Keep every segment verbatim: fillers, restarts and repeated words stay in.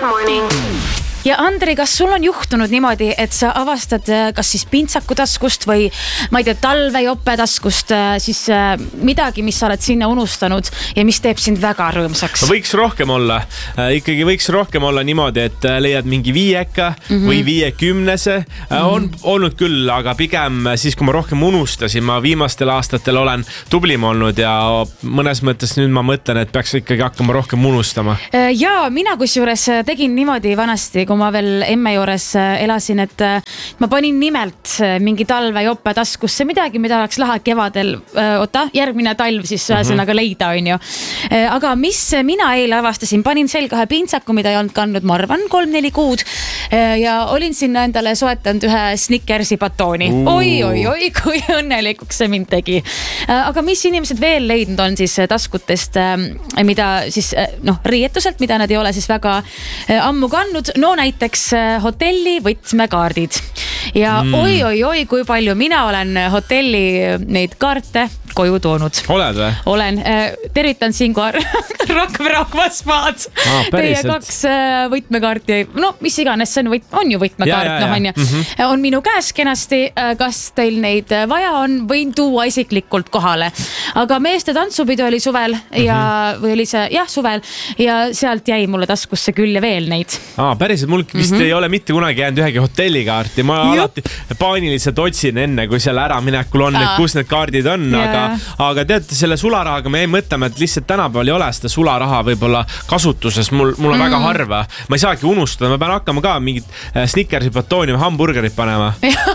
Good morning. Ja Andri, kas sul on juhtunud niimoodi, et sa avastad kas siis pintsaku taskust või ma ei tea, talvejope taskust siis midagi, mis sa oled sinna unustanud ja mis teeb sind väga rõõmsaks? Võiks rohkem olla. Ikkagi võiks rohkem olla niimoodi, et leiad mingi viieka mm-hmm. või viiekümnese. Mm-hmm. On olnud küll, aga pigem siis, kui ma rohkem unustasin, ma viimastel aastatel olen tublim olnud ja mõnes mõttes nüüd ma mõtlen, et peaks ikkagi hakkama rohkem unustama. Ja mina kusjuures tegin niimoodi vanasti, kui ma veel emme juures elasin, et ma panin nimelt mingi talvejope taskusse midagi, mida oleks lahe kevadel, oota, järgmine talv siis ühesõnaga mm-hmm. leida, on ju. Aga mis mina eile avastasin, panin selga ühe pintsaku, mida ei olnud kandnud, ma arvan, kolm-neli kuud ja olin sinna endale soetanud ühe Snickersi batooni. Oi, oi, oi, kui õnnelikuks see mind tegi. Aga mis inimesed veel leidnud on siis taskutest, mida siis, noh, riietuselt, mida nad ei ole siis väga ammu kandnud, no näiteks hotelli võtmekaardid. Ja mm. oi, oi, oi, kui palju mina olen hotelli neid kaarte koju toonud. Oled või? Olen. Tervitan siin kui Rakvere spaad. Ah, Teie kaks võtmekaarti. No, mis iganes, see on, võt... on ju võtmekaart. Ja, ja, ja. No, on, ju. Mm-hmm. On minu käes kenasti. Kas teil neid vaja on? Võin tuua isiklikult kohale. Aga meeste tantsupidu oli suvel ja, mm-hmm. või oli see, jah, suvel ja sealt jäi mulle taskusse küll ja veel neid. Ah, päriselt, mul vist mm-hmm. ei ole mitte kunagi jäänud ühegi hotellikaarti. Ma Jup. alati paaniliselt otsin enne, kui seal ära minekul on, et kus need kaardid on, yeah. aga aga teate, selle sularahaga me ei mõtlema, et lihtsalt tänapäeval ei ole seda sularaha võib-olla kasutuses. Mul, mul on mm. väga harva. Ma ei saagi unustada. Ma pean hakkama ka mingit Snickersi batooni või hamburgerit panema.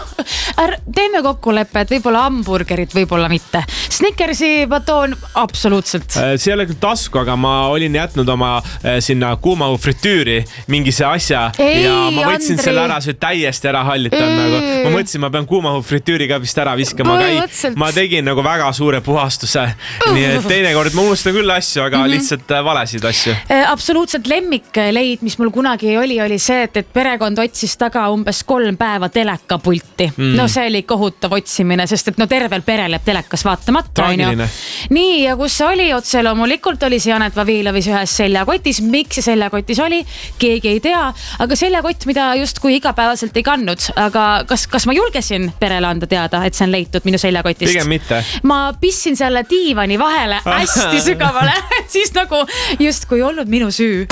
Teeme kokkuleppe, et võib-olla hamburgerit, võib-olla mitte. Snickersi batoon absoluutselt. See ei ole küll tasku, aga ma olin jätnud oma sinna kuumahu fritüüri mingi see asja ei, ja ma võtsin Andri. Selle ära, see täiesti ära hallitan. Nagu. Ma mõtlesin, ma pean kuumahu fritüüri ka vist ära viskama. Ei, ma tegin nagu väga suure puhastuse. Nii et teinekord ma unustan küll asju, aga mm-hmm. lihtsalt valesid asju. Absoluutselt lemmikleid, mis mul kunagi oli, oli see, et, et perekond otsis taga umbes kolm päeva telekapulti. Mm. No see oli kohutav otsimine, sest et no tervel perel jääb telekas vaatamata. Traagiline. Nii, ja kus see oli otse loomulikult oli see Janet Vavilovis ühes seljakotis. Miks see seljakotis oli? Keegi ei tea, aga seljakott, mida just kui igapäevaselt ei kandnud. Aga kas, kas ma julgesin perele anda teada, et see on leitud minu seljakotist? Pigem mitte. Ma pissin selle diivani vahele hästi sügavale, et siis nagu just kui olnud minu süü.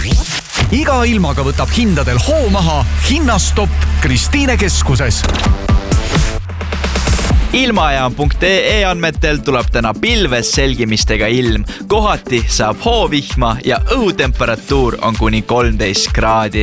Iga ilmaga võtab hindadel hoo maha Hinnastopp Kristiine keskuses. Ilmajaam punkt ee andmetel tuleb täna pilves selgimistega ilm. Kohati saab hoovihma ja õhutemperatuur on kuni kolmteist kraadi.